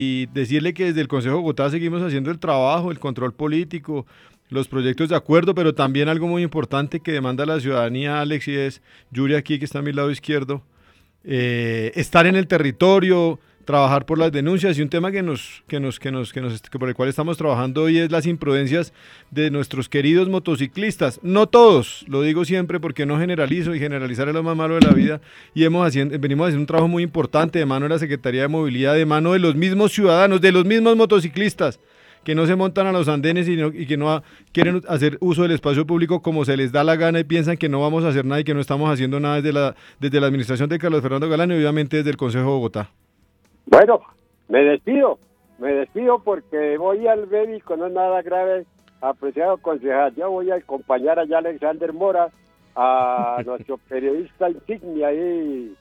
y decirle que desde el Consejo de Bogotá seguimos haciendo el trabajo, el control político, los proyectos de acuerdo, pero también algo muy importante que demanda la ciudadanía, Alex, y es Yuri aquí, que está a mi lado izquierdo, estar en el territorio, trabajar por las denuncias y un tema que por el cual estamos trabajando hoy es las imprudencias de nuestros queridos motociclistas. No todos, lo digo siempre porque no generalizo y generalizar es lo más malo de la vida y venimos haciendo un trabajo muy importante de mano de la Secretaría de Movilidad, de mano de los mismos ciudadanos, de los mismos motociclistas que no se montan a los andenes y que no quieren hacer uso del espacio público como se les da la gana y piensan que no vamos a hacer nada y que no estamos haciendo nada desde la administración de Carlos Fernando Galán y obviamente desde el Consejo de Bogotá. Bueno, me despido porque voy al médico, no es nada grave, apreciado concejal. Yo voy a acompañar allá a Alexander Mora, a nuestro periodista insignia ahí,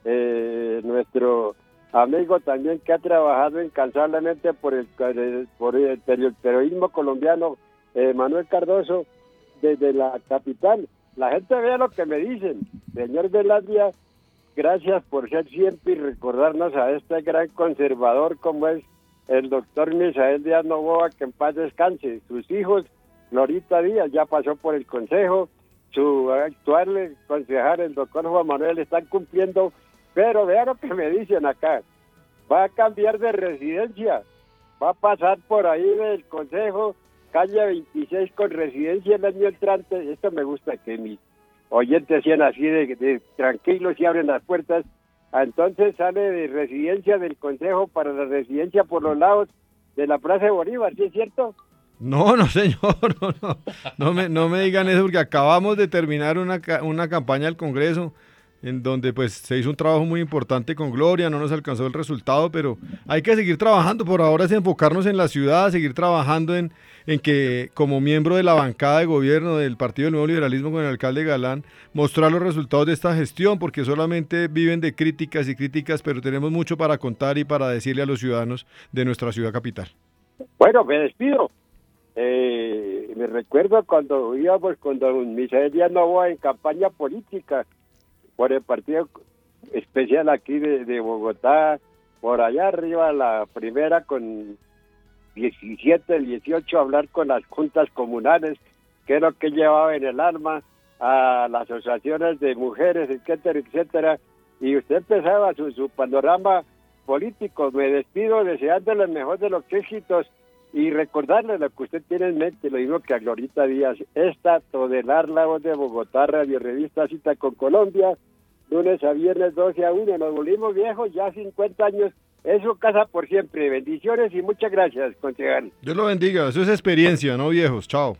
nuestro amigo también que ha trabajado incansablemente por el periodismo colombiano, Manuel Cardoso, desde la capital. La gente vea lo que me dicen, señor Velandia. Gracias por ser siempre y recordarnos a este gran conservador como es el doctor Misael Díaz Novoa, que en paz descanse. Sus hijos, Norita Díaz, ya pasó por el consejo, su actual concejal, el doctor Juan Manuel, están cumpliendo, pero vean lo que me dicen acá. Va a cambiar de residencia, va a pasar por ahí del consejo, calle 26 con residencia el año entrante. Esto me gusta que mis oyentes sean así de tranquilos y abren las puertas. Entonces sale de residencia del consejo para la residencia por los lados de la Plaza de Bolívar, ¿sí es cierto? No, no, señor, no me digan eso porque acabamos de terminar una campaña del Congreso en donde pues se hizo un trabajo muy importante con Gloria, no nos alcanzó el resultado, pero hay que seguir trabajando. Por ahora es enfocarnos en la ciudad, seguir trabajando en que como miembro de la bancada de gobierno del Partido del Nuevo Liberalismo con el alcalde Galán, mostrar los resultados de esta gestión, porque solamente viven de críticas y críticas, pero tenemos mucho para contar y para decirle a los ciudadanos de nuestra ciudad capital. Bueno, me despido. Me recuerdo cuando íbamos con don Misael Díaz Novoa en campaña política por el partido especial aquí de Bogotá, por allá arriba la primera con 17, 18, hablar con las juntas comunales, que es lo que llevaba en el alma, a las asociaciones de mujeres, etcétera, etcétera, y usted empezaba su panorama político. Me despido deseándole el mejor de los éxitos y recordarle lo que usted tiene en mente, lo digo que a Glorita Díaz, esta Todelar, la voz de Bogotá, Radio Revista Cita con Colombia, lunes a viernes 12-1, nos volvimos viejos, ya 50 años, eso casa por siempre. Bendiciones y muchas gracias, concejal. Dios lo bendiga, eso es experiencia, ¿no, viejos? Chao.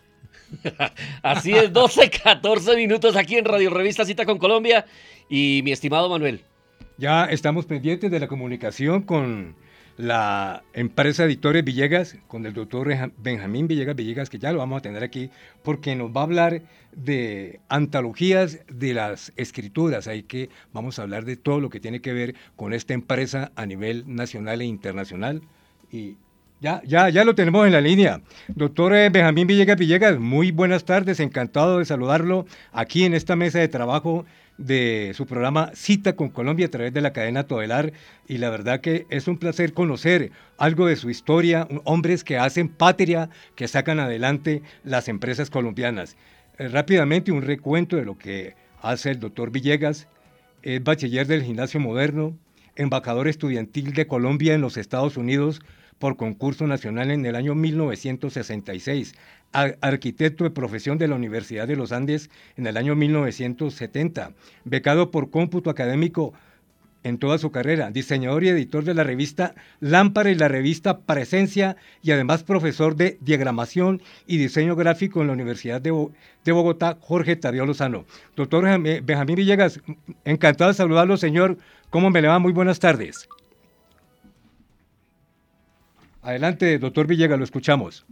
Así es, 12-14 minutos aquí en Radio Revista Cita con Colombia. Y mi estimado Manuel. Ya estamos pendientes de la comunicación con la empresa Editores Villegas, con el doctor Benjamín Villegas, que ya lo vamos a tener aquí, porque nos va a hablar de antologías de las escrituras. Ahí que vamos a hablar de todo lo que tiene que ver con esta empresa a nivel nacional e internacional. Y ya lo tenemos en la línea. Doctor Benjamín Villegas, muy buenas tardes, encantado de saludarlo aquí en esta mesa de trabajo de su programa Cita con Colombia a través de la cadena Todelar, y la verdad que es un placer conocer algo de su historia, hombres que hacen patria, que sacan adelante las empresas colombianas. Rápidamente un recuento de lo que hace el doctor Villegas. Es bachiller del Gimnasio Moderno, embajador estudiantil de Colombia en los Estados Unidos por concurso nacional en el año 1966, arquitecto de profesión de la Universidad de los Andes en el año 1970, becado por cómputo académico en toda su carrera, diseñador y editor de la revista Lámpara y la revista Presencia, y además profesor de diagramación y diseño gráfico en la Universidad de Bogotá, Jorge Tadeo Lozano. Doctor Benjamín Villegas, encantado de saludarlo, señor. ¿Cómo me le va? Muy buenas tardes. Adelante, doctor Villegas, lo escuchamos.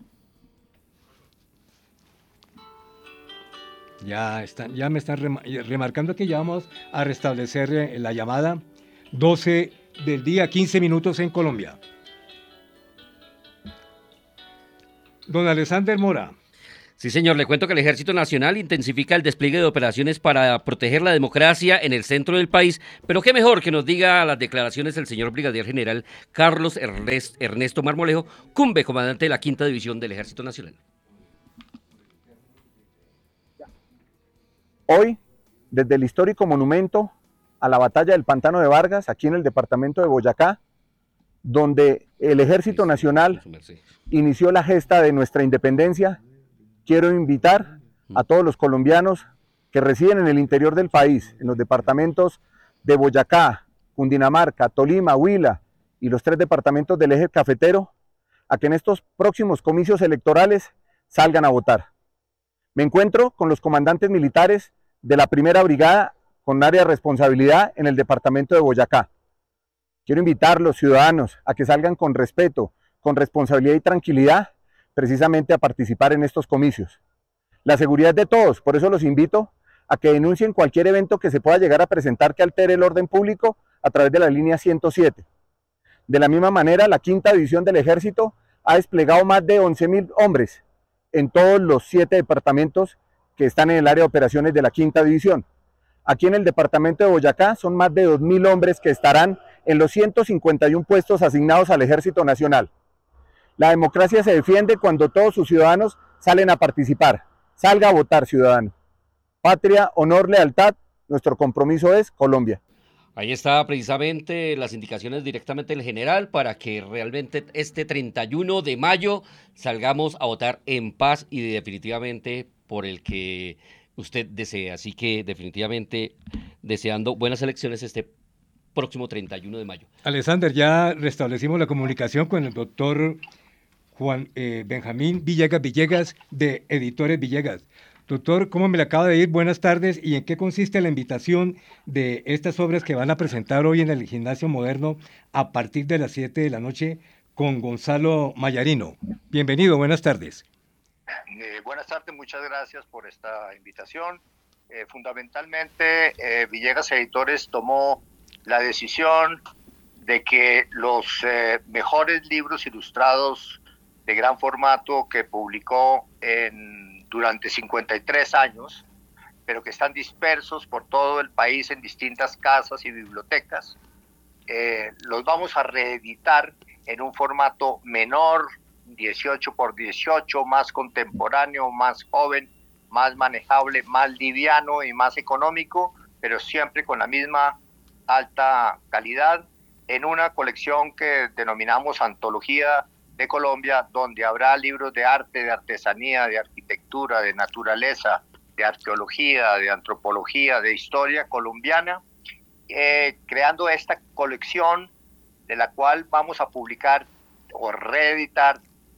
Ya me están remarcando que ya vamos a restablecer la llamada. 12 del día, 15 minutos en Colombia. Don Alexander Mora. Sí, señor, le cuento que el Ejército Nacional intensifica el despliegue de operaciones para proteger la democracia en el centro del país, pero qué mejor que nos diga las declaraciones del señor Brigadier General Carlos Ernesto Marmolejo, Cumbe, comandante de la Quinta División del Ejército Nacional. Hoy, desde el histórico monumento a la batalla del Pantano de Vargas, aquí en el departamento de Boyacá, donde el Ejército Nacional inició la gesta de nuestra independencia, quiero invitar a todos los colombianos que residen en el interior del país, en los departamentos de Boyacá, Cundinamarca, Tolima, Huila y los 3 departamentos del eje cafetero, a que en estos próximos comicios electorales salgan a votar. Me encuentro con los comandantes militares de la primera brigada con área de responsabilidad en el departamento de Boyacá. Quiero invitar a los ciudadanos a que salgan con respeto, con responsabilidad y tranquilidad, precisamente a participar en estos comicios. La seguridad es de todos, por eso los invito a que denuncien cualquier evento que se pueda llegar a presentar que altere el orden público a través de la línea 107. De la misma manera, la Quinta División del Ejército ha desplegado más de 11.000 hombres en todos los 7 departamentos que están en el área de operaciones de la Quinta División. Aquí en el departamento de Boyacá son más de 2.000 hombres que estarán en los 151 puestos asignados al Ejército Nacional. La democracia se defiende cuando todos sus ciudadanos salen a participar. Salga a votar, ciudadano. Patria, honor, lealtad, nuestro compromiso es Colombia. Ahí está precisamente las indicaciones directamente del general para que realmente este 31 de mayo salgamos a votar en paz y definitivamente por el que usted desee. Así que definitivamente deseando buenas elecciones este próximo 31 de mayo. Alexander, ya restablecimos la comunicación con el doctor Juan Benjamín Villegas de Editores Villegas. Doctor, ¿cómo me le acaba de ir? Buenas tardes. ¿Y en qué consiste la invitación de estas obras que van a presentar hoy en el Gimnasio Moderno a partir de las 7 de la noche con Gonzalo Mayarino? Bienvenido, buenas tardes. Buenas tardes, muchas gracias por esta invitación. Fundamentalmente, Villegas Editores tomó la decisión de que los mejores libros ilustrados de gran formato que publicó durante 53 años, pero que están dispersos por todo el país en distintas casas y bibliotecas, los vamos a reeditar en un formato menor, 18 por 18, más contemporáneo, más joven, más manejable, más liviano y más económico, pero siempre con la misma alta calidad, en una colección que denominamos Antología de Colombia, donde habrá libros de arte, de artesanía, de arquitectura, de naturaleza, de arqueología, de antropología, de historia colombiana, creando esta colección de la cual vamos a publicar o reeditar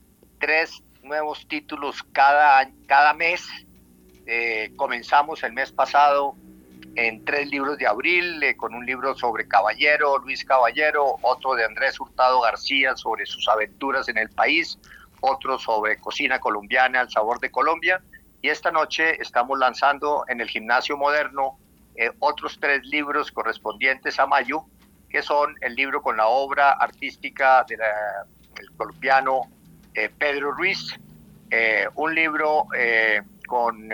3 nuevos títulos cada mes. Comenzamos el mes pasado en 3 libros de abril, con un libro sobre Caballero, Luis Caballero, otro de Andrés Hurtado García sobre sus aventuras en el país, otro sobre cocina colombiana, el sabor de Colombia, y esta noche estamos lanzando en el Gimnasio Moderno otros 3 libros correspondientes a mayo, que son el libro con la obra artística del colombiano Pedro Ruiz, un libro con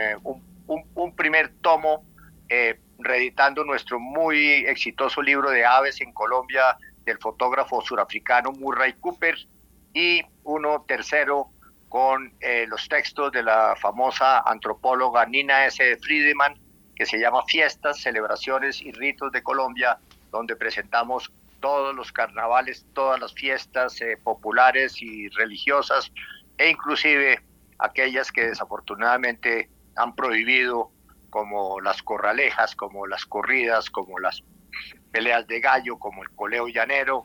un primer tomo reeditando nuestro muy exitoso libro de aves en Colombia del fotógrafo surafricano Murray Cooper, y uno tercero con los textos de la famosa antropóloga Nina S. Friedemann, que se llama Fiestas, Celebraciones y Ritos de Colombia, donde presentamos todos los carnavales, todas las fiestas populares y religiosas, e inclusive aquellas que desafortunadamente han prohibido, como las corralejas, como las corridas, como las peleas de gallo, como el coleo llanero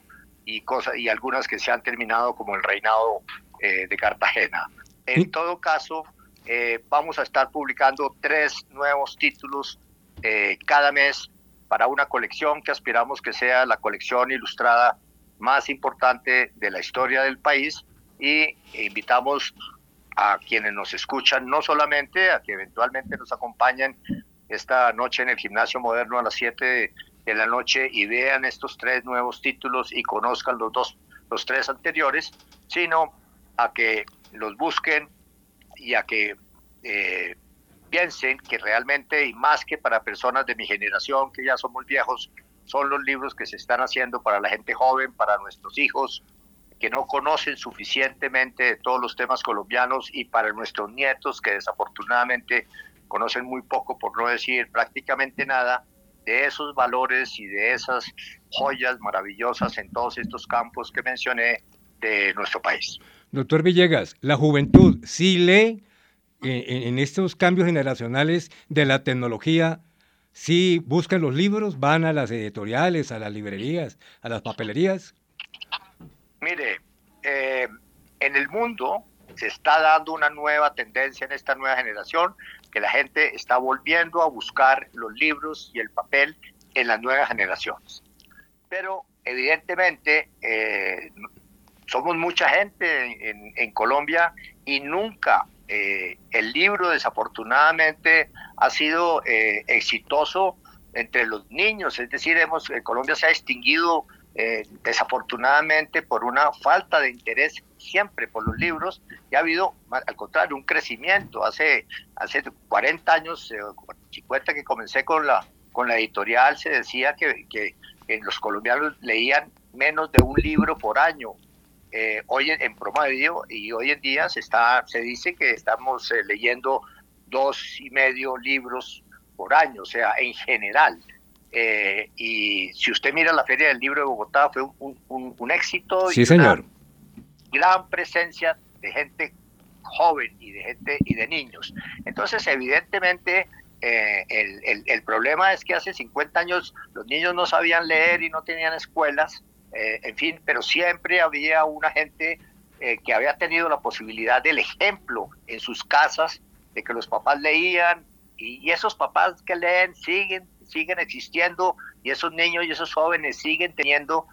y algunas que se han terminado, como el reinado de Cartagena. En todo caso, vamos a estar publicando 3 nuevos títulos cada mes para una colección que aspiramos que sea la colección ilustrada más importante de la historia del país, y invitamos a quienes nos escuchan, no solamente a que eventualmente nos acompañen esta noche en el Gimnasio Moderno a las 7 de la noche y vean estos 3 nuevos títulos y conozcan los 3 anteriores, sino a que los busquen y a que piensen que realmente, y más que para personas de mi generación, que ya somos viejos, son los libros que se están haciendo para la gente joven, para nuestros hijos, que no conocen suficientemente de todos los temas colombianos, y para nuestros nietos, que desafortunadamente conocen muy poco, por no decir prácticamente nada, de esos valores y de esas joyas maravillosas en todos estos campos que mencioné de nuestro país. Doctor Villegas, la juventud sí lee en estos cambios generacionales de la tecnología, sí buscan los libros, van a las editoriales, a las librerías, a las papelerías. Mire, en el mundo se está dando una nueva tendencia en esta nueva generación, que la gente está volviendo a buscar los libros y el papel en las nuevas generaciones. Pero evidentemente somos mucha gente en Colombia, y nunca el libro desafortunadamente ha sido exitoso entre los niños. Es decir, Colombia se ha distinguido desafortunadamente por una falta de interés siempre por los libros, y ha habido, al contrario, un crecimiento. Hace 40 años, 50 que comencé con la editorial, se decía que los colombianos leían menos de un libro por año, hoy en promedio, y hoy en día se dice que estamos leyendo 2,5 libros por año, o sea, en general. Y si usted mira la Feria del Libro de Bogotá, fue un éxito. Sí, señor. Gran presencia de gente joven y de niños. Entonces, evidentemente, el problema es que hace 50 años los niños no sabían leer y no tenían escuelas, en fin, pero siempre había una gente que había tenido la posibilidad del ejemplo en sus casas, de que los papás leían, y esos papás que leen siguen existiendo, y esos niños y esos jóvenes siguen teniendo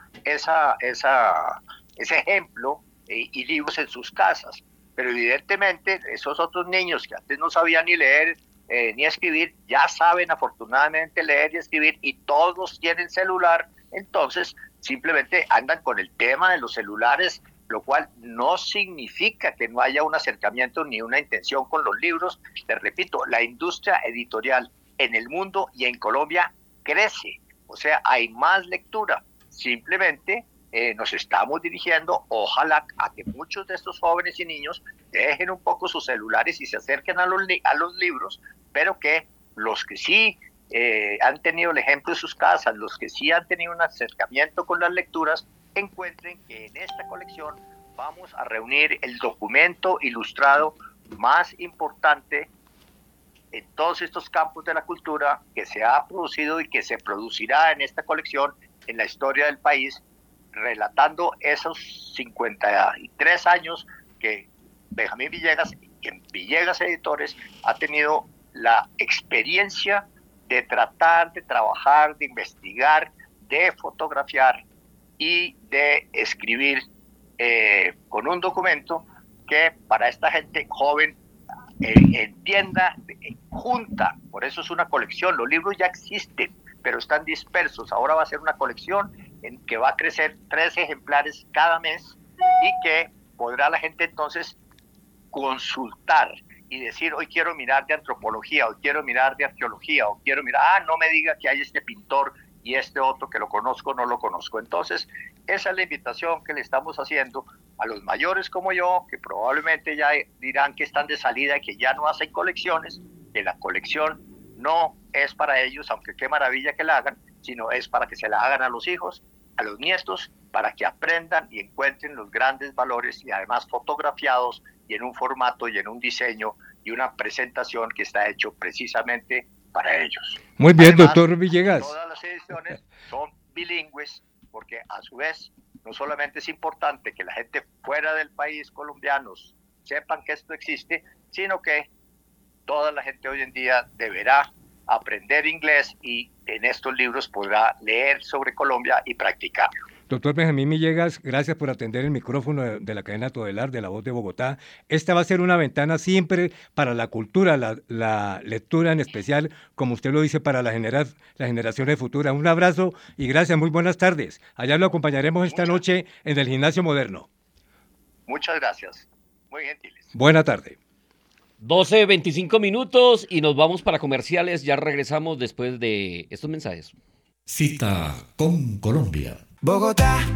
ese ejemplo y libros en sus casas. Pero evidentemente esos otros niños que antes no sabían ni leer ni escribir, ya saben afortunadamente leer y escribir, y todos tienen celular. Entonces simplemente andan con el tema de los celulares, lo cual no significa que no haya un acercamiento ni una intención con los libros. Les repito, la industria editorial en el mundo y en Colombia crece, o sea, hay más lectura. Simplemente nos estamos dirigiendo, ojalá, a que muchos de estos jóvenes y niños dejen un poco sus celulares y se acerquen a los libros, pero que los que sí han tenido el ejemplo de sus casas, los que sí han tenido un acercamiento con las lecturas, encuentren que en esta colección vamos a reunir el documento ilustrado más importante en todos estos campos de la cultura que se ha producido y que se producirá en esta colección en la historia del país, relatando esos 53 años que Benjamín Villegas, en Villegas Editores, ha tenido la experiencia de tratar, de trabajar, de investigar, de fotografiar y de escribir con un documento que para esta gente joven entienda, junta. Por eso es una colección. Los libros ya existen, pero están dispersos. Ahora va a ser una colección en que va a crecer 3 ejemplares cada mes, y que podrá la gente entonces consultar y decir: hoy quiero mirar de antropología, hoy quiero mirar de arqueología, o quiero mirar, no me diga que hay este pintor y este otro que lo conozco, no lo conozco. Entonces, esa es la invitación que le estamos haciendo a los mayores como yo, que probablemente ya dirán que están de salida y que ya no hacen colecciones, que la colección no es para ellos, aunque qué maravilla que la hagan, sino es para que se la hagan a los hijos, a los nietos, para que aprendan y encuentren los grandes valores, y además fotografiados y en un formato y en un diseño y una presentación que está hecho precisamente para ellos. Muy bien, además, doctor Villegas. Todas las ediciones son bilingües, porque a su vez no solamente es importante que la gente fuera del país, colombianos, sepan que esto existe, sino que toda la gente hoy en día deberá aprender inglés, y en estos libros podrá leer sobre Colombia y practicarlo. Doctor Benjamín Villegas, gracias por atender el micrófono de la cadena Todelar de La Voz de Bogotá. Esta va a ser una ventana siempre para la cultura, la lectura en especial, como usted lo dice, para las generaciones futuras. Un abrazo y gracias, muy buenas tardes. Allá lo acompañaremos esta noche en el Gimnasio Moderno. Muchas gracias, muy gentiles. Buena tarde. 12:25 minutos y nos vamos para comerciales. Ya regresamos después de estos mensajes. Cita con Colombia. Bogotá.